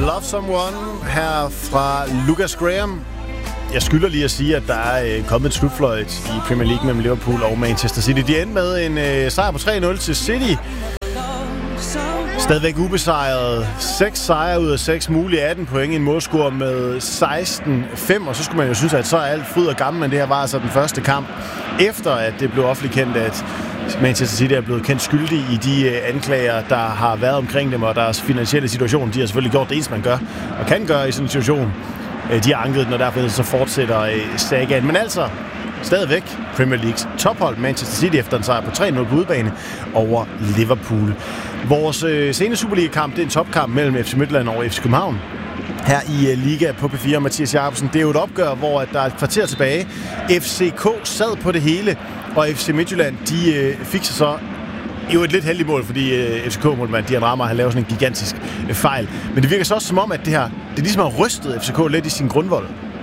Love Someone her fra Lucas Graham. Jeg skylder lige at sige, at der er kommet et slutfløjt i Premier League mellem Liverpool og Manchester City. De endte med en sejr på 3-0 til City. Stadigvæk ubesejret. 6 sejre ud af 6 mulige, 18 point, en målscore med 16-5. Og så skulle man jo synes, at så er alt fryd og gammel, men det her var altså den første kamp, efter at det blev offentligt kendt, at Manchester City er blevet kendt skyldig i de anklager, der har været omkring dem, og deres finansielle situation. De har selvfølgelig gjort det eneste, man gør og kan gøre i sådan en situation. De har anket den, og derfor så fortsætter sagaen. Men altså, stadigvæk Premier Leagues tophold Manchester City efter en sejr på 3-0 på udebane over Liverpool. Vores seneste Superliga-kamp, det er en topkamp mellem FC Midtjylland og FC København. Her i Liga på P4, Mathias Jacobsen. Det er jo et opgør, hvor der er et kvarter tilbage. FCK sad på det hele, og FC Midtjylland, de fik sig så jo et lidt heldigt mål, fordi FCK-målmand Dian Rammer har lavet sådan en gigantisk fejl. Men det virker så også som om, at det ligesom har rystet FCK lidt i sin grundvold.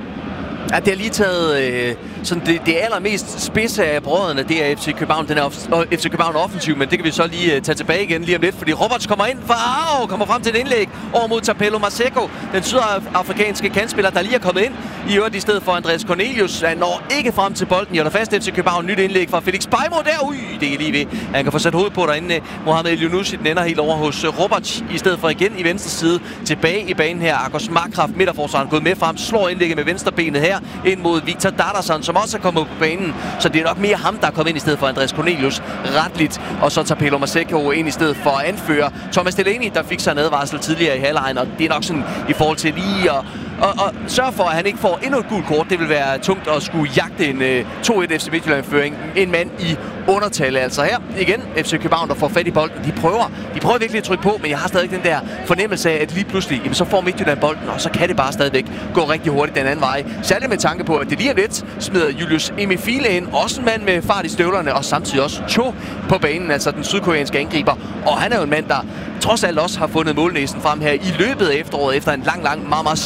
Ja, det har lige taget sådan det allermest spidse af brødrene, det er FC København. Den er FC København offensiv, men det kan vi så lige tage tilbage igen lige om lidt, fordi Roberts kommer ind kommer frem til et indlæg over mod Tapelo Maseko, den sydafrikanske kantspiller, der lige er kommet ind i øvrigt i stedet for Andreas Cornelius. Han når ikke frem til bolden. Jeg holder fast FC København. Nyt indlæg fra Felix Beimo der. Det er lige ved. Han kan få sat hovedet på derinde. Mohamed Eliounouchi, den ender helt over hos Roberts, i stedet for igen i venstre side. Tilbage i banen her. Akos Markkraft, midterforsvaren, gået med frem, slår indlægget med venstrebenet her ind mod Victor Dadarsson, som også er kommet på banen. Så det er nok mere ham, der er kommet ind i stedet for Andreas Cornelius retligt. Og så tager Tapelo Maseko ind i stedet for at anføre Thomas Delaney, der fik sig en advarsel tidligere i halvlejen. Og det er nok sådan i forhold til lige at sørge for, at han ikke får endnu et gult kort. Det vil være tungt at skulle jagte en 2-1 FC Midtjylland-føring. En mand i undertal. Altså her igen FC København, der får fat i bolden. De prøver virkelig at trykke på, men jeg har stadig den der fornemmelse af, at lige pludselig, jamen, så får Midtjylland bolden, og så kan det bare stadigvæk gå rigtig hurtigt den anden vej. Særligt med tanke på, at det lige om lidt smider Julius Emifile ind. Også en mand med fart i støvlerne, og samtidig også Cho på banen, altså den sydkoreanske angriber. Og han er jo en mand, der trods alt også har fundet målnæsen frem her i løbet af efteråret, efter en lang, meget